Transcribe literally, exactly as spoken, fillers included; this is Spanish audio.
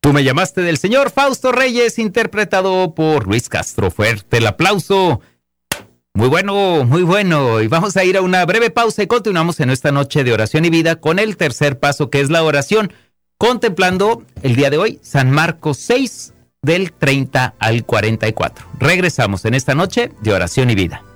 Tú me llamaste del señor Fausto Reyes, interpretado por Luis Castro. Fuerte el aplauso. Muy bueno, muy bueno. Y vamos a ir a una breve pausa y continuamos en esta noche de oración y vida con el tercer paso, que es la oración, contemplando el día de hoy San Marcos seis, del treinta al cuarenta y cuatro. Regresamos en esta noche de oración y vida.